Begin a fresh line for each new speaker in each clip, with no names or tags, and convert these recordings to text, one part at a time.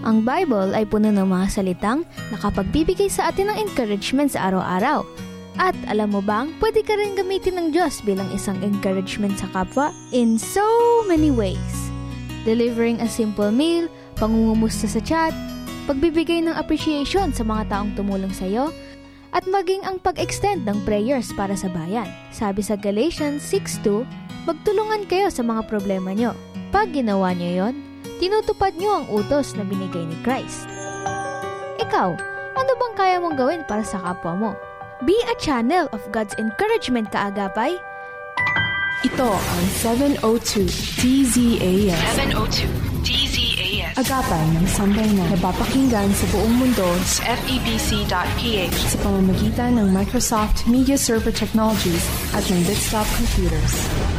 Ang Bible ay puno ng mga salitang nakapagbibigay sa atin ng encouragement sa araw-araw. At alam mo bang, pwede ka rin gamitin ng Diyos bilang isang encouragement sa kapwa in so many ways. Delivering a simple meal, pangungumusta sa chat, pagbibigay ng appreciation sa mga taong tumulong sa iyo, at maging ang pag-extend ng prayers para sa bayan. Sabi sa Galatians 6:2, magtulungan kayo sa mga problema nyo. Pag ginawa nyo yon, tinutupad nyo ang utos na binigay ni Christ. Ikaw, ano bang kaya mong gawin para sa kapwa mo? Be a channel of God's encouragement, kaagapay.
Ito ang 702 DZAS.
702 DZAS.
Agapay ng sambayanan na napapakinggan sa buong mundo
sa FEBC.ph
sa pamamagitan ng Microsoft Media Server Technologies at ng Desktop Computers.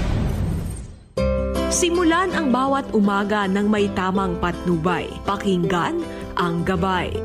Simulan ang bawat umaga ng may tamang patnubay. Pakinggan ang gabay.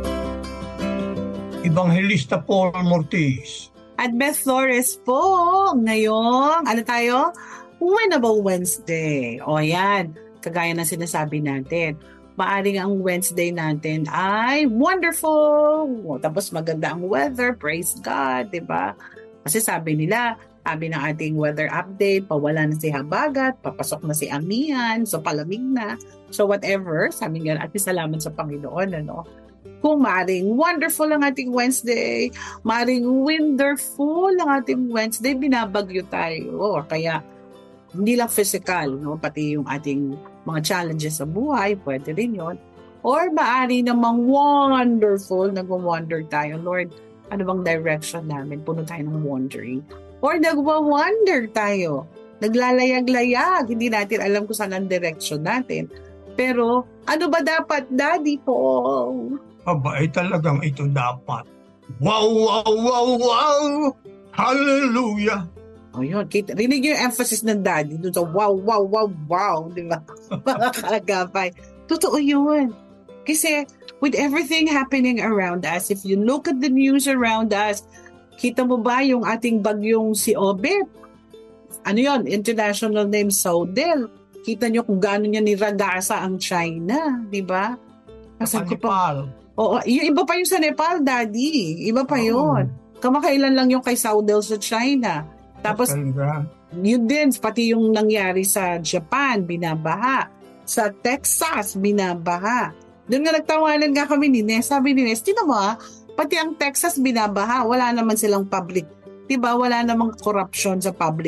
Evangelista Paul Mortiz.
At Beth Flores po. Ngayon, ano tayo? Winnable Wednesday. O yan, kagaya ng sinasabi natin. Maaring ang Wednesday natin ay wonderful. Tapos maganda ang weather. Praise God, di ba? Kasi sabi nila, sabi ng ating weather update, pawala na si habagat, papasok na si amihan, so palamig na. So whatever, sabi nga natin, salamat sa Panginoon, ano? Kung maaaring wonderful ang ating Wednesday, maaaring wonderful ang ating Wednesday, binabagyo tayo. Kaya hindi lang physical, no? Pati yung ating mga challenges sa buhay, pwede rin yun. Or maaari namang wonderful, nag-wonder tayo, Lord, ano bang direction namin? Puno tayo ng wondering. Or nagwa-wonder tayo, naglalayag-layag, hindi natin alam kung saan ang direction natin. Pero ano ba dapat, Daddy Paul?
Aba, talagang ito dapat. Wow, wow, wow, wow! Hallelujah!
O yun, rinig yung emphasis ng Daddy dun sa wow, wow, wow, wow, di ba? Mga kaagapay. Totoo yun. Kasi with everything happening around us, if you look at the news around us, kita mo ba yung ating bagyong si Obet? Ano yun? International name Saudel. Kita nyo kung gaano niya niragasa ang China, di ba?
Sa Nepal.
Oo, yung iba pa yung sa Nepal, Daddy. Iba pa yun. Kamakailan lang yung kay Saudel sa China. Tapos, yun din, pati yung nangyari sa Japan, binabaha. Sa Texas, binabaha. Doon nga nagtawanan nga kami ni Nes. Sabi ni Nes, tinan mo pati ang Texas binabaha. Wala naman silang public. Diba? Wala namang corruption sa public